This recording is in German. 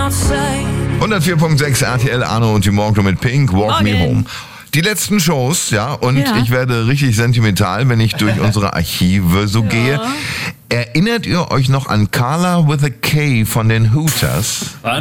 104.6 RTL, Arno und die Morgen mit Pink, Walk Me Home. Die letzten Shows, und ich werde richtig sentimental, wenn ich durch unsere Archive so gehe. Erinnert ihr euch noch an Carla with a K von den Hooters?